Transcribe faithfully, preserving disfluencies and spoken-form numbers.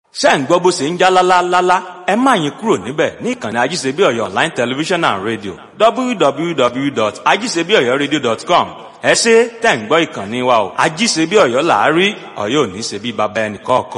ṣé ń gbọ́ bó ṣe ń já lálálálá, ẹ má yín kúrò níbẹ̀ ní ìkànnì Ajíṣebíọ̀yọ́ Online Television and Radio w w w dot ajíṣebíọ̀yọ́radio dot com. ẹ ṣé tẹ̀ ń gbọ́ ìkànnì wa o. Ajíṣebíọ̀yọ́ là á rí, Ọ̀yọ́ ò ní ṣe bí baba ẹnì kọ̀ọ̀kan.